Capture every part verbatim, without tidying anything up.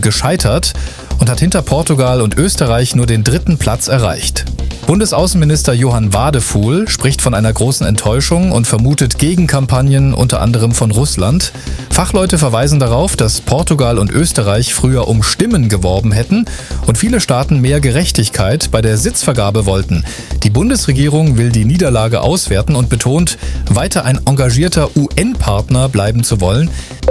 gescheitert und hat hinter Portugal und Österreich nur den dritten Platz erreicht. Bundesaußenminister Johann Wadefuhl spricht von einer großen Enttäuschung und vermutet Gegenkampagnen unter anderem von Russland. Fachleute verweisen darauf, dass Portugal und Österreich früher um Stimmen geworben hätten und viele Staaten mehr Gerechtigkeit bei der Sitzvergabe wollten. Die Bundesregierung will die Niederlage auswerten und betont, weiter ein engagierter U N-Partner bleiben zu wollen.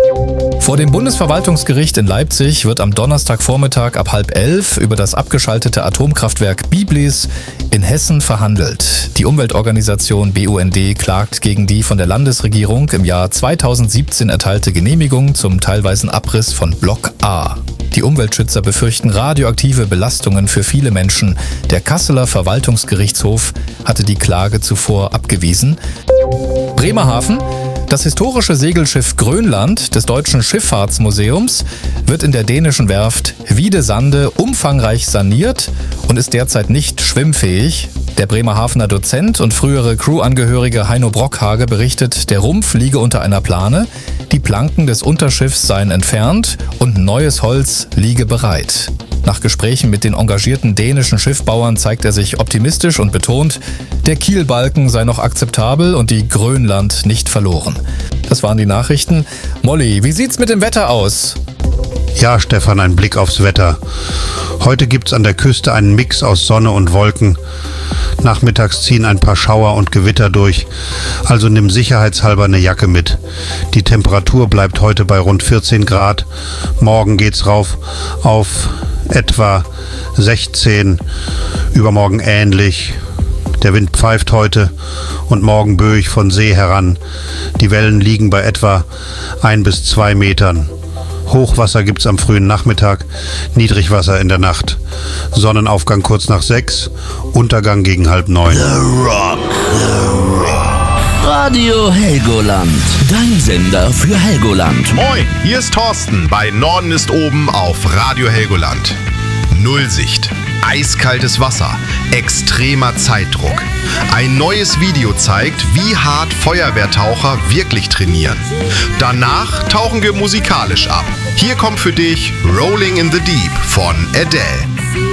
Vor dem Bundesverwaltungsgericht in Leipzig wird am Donnerstagvormittag ab halb elf über das abgeschaltete Atomkraftwerk Biblis in Hessen verhandelt. Die Umweltorganisation B U N D klagt gegen die von der Landesregierung im Jahr zweitausendsiebzehn erteilte Genehmigung zum teilweisen Abriss von Block A. Die Umweltschützer befürchten radioaktive Belastungen für viele Menschen. Der Kasseler Verwaltungsgerichtshof hatte die Klage zuvor abgewiesen. Bremerhaven. Das historische Segelschiff Grönland des Deutschen Schifffahrtsmuseums wird in der dänischen Werft Wiedesande umfangreich saniert und ist derzeit nicht schwimmfähig. Der Bremerhavener Dozent und frühere Crewangehörige Heino Brockhage berichtet, der Rumpf liege unter einer Plane, die Planken des Unterschiffs seien entfernt und neues Holz liege bereit. Nach Gesprächen mit den engagierten dänischen Schiffbauern zeigt er sich optimistisch und betont, der Kielbalken sei noch akzeptabel und die Grönland nicht verloren. Das waren die Nachrichten. Molly, wie sieht's mit dem Wetter aus? Ja, Stefan, ein Blick aufs Wetter. Heute gibt's an der Küste einen Mix aus Sonne und Wolken. Nachmittags ziehen ein paar Schauer und Gewitter durch, also nimm sicherheitshalber eine Jacke mit. Die Temperatur bleibt heute bei rund vierzehn Grad. Morgen geht's rauf auf etwa sechzehn, übermorgen ähnlich. Der Wind pfeift heute und morgen böig von See heran. Die Wellen liegen bei etwa ein bis zwei Metern. Hochwasser gibt's am frühen Nachmittag, Niedrigwasser in der Nacht. Sonnenaufgang kurz nach sechs, Untergang gegen halb neun. The Rock, The Rock. Radio Helgoland, dein Sender für Helgoland. Moin, hier ist Thorsten bei Norden ist oben auf Radio Helgoland. Nullsicht, eiskaltes Wasser, extremer Zeitdruck. Ein neues Video zeigt, wie hart Feuerwehrtaucher wirklich trainieren. Danach tauchen wir musikalisch ab. Hier kommt für dich Rolling in the Deep von Adele.